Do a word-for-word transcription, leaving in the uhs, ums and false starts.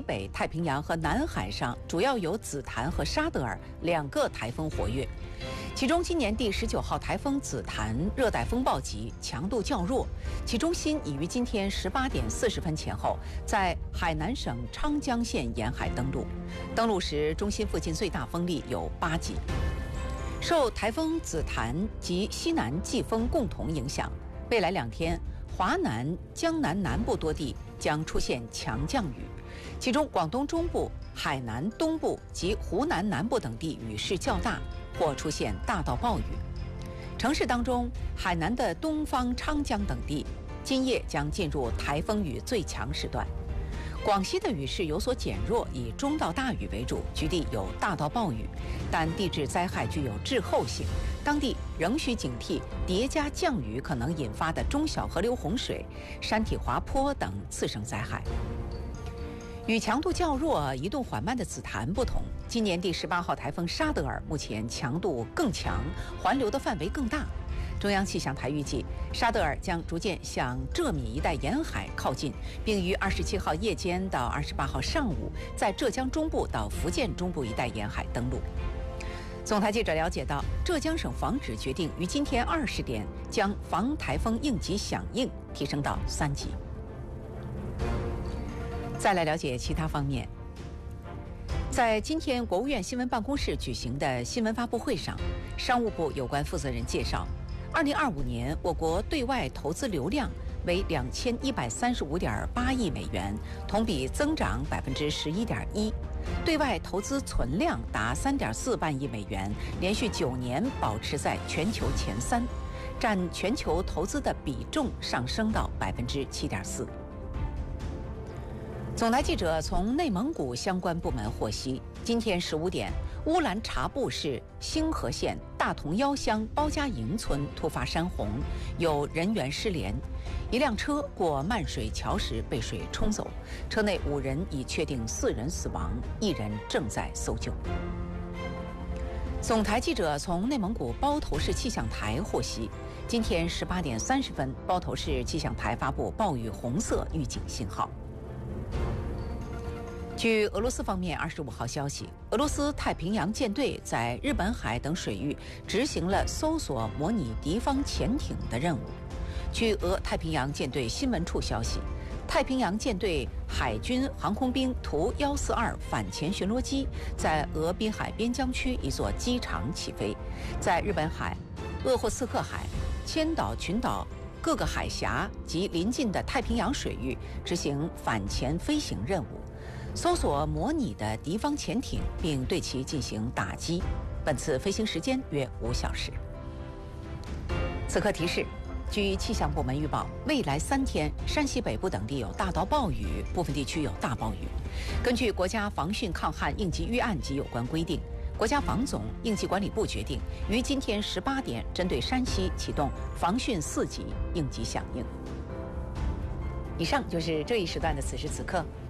北太平洋和南海上主要有紫檀和沙德尔两个台风活跃。其中，今年第十九号台风紫檀热带风暴级，强度较弱，其中心已于今天十八点四十分前后在海南省昌江县沿海登陆。登陆时，中心附近最大风力有八级。受台风紫檀及西南季风共同影响，未来两天，华南、江南南部多地将出现强降雨，其中广东中部、海南东部及湖南南部等地雨势较大，或出现大到暴雨。城市当中，海南的东方昌江等地今夜将进入台风雨最强时段。广西的雨势有所减弱，以中到大雨为主，局地有大到暴雨，但地质灾害具有滞后性，当地仍需警惕叠加降雨可能引发的中小河流洪水、山体滑坡等次生灾害。与强度较弱、移动缓慢的紫檀不同，今年第十八号台风沙德尔目前强度更强，环流的范围更大。中央气象台预计，沙德尔将逐渐向浙闽一带沿海靠近，并于二十七号夜间到二十八号上午在浙江中部到福建中部一带沿海登陆。总台记者了解到，浙江省防指决定于今天二十点将防台风应急响应提升到三级。再来了解其他方面。在今天国务院新闻办公室举行的新闻发布会上，商务部有关负责人介绍，二零二五年我国对外投资流量为两千一百三十五点八亿美元，同比增长百分之十一点一；对外投资存量达三点四万亿美元，连续九年保持在全球前三，占全球投资的比重上升到百分之七点四。总台记者从内蒙古相关部门获悉，今天十五点，乌兰察布市星河县大同腰乡包家营村突发山洪，有人员失联，一辆车过漫水桥时被水冲走，车内五人已确定四人死亡，一人正在搜救。总台记者从内蒙古包头市气象台获悉，今天十八点三十分，包头市气象台发布暴雨红色预警信号。据俄罗斯方面二十五号消息，俄罗斯太平洋舰队在日本海等水域执行了搜索模拟敌方潜艇的任务。据俄太平洋舰队新闻处消息，太平洋舰队海军航空兵图一四二反潜巡逻机在俄滨海边疆区一座机场起飞，在日本海、鄂霍次克海、千岛群岛各个海峡及邻近的太平洋水域执行反潜飞行任务，搜索模拟的敌方潜艇，并对其进行打击。本次飞行时间约五小时。此刻提示，据气象部门预报，未来三天山西北部等地有大到暴雨，部分地区有大暴雨。根据国家防汛抗旱应急预案及有关规定，国家防总应急管理部决定于今天十八点针对山西启动防汛四级应急响应。以上就是这一时段的此时此刻。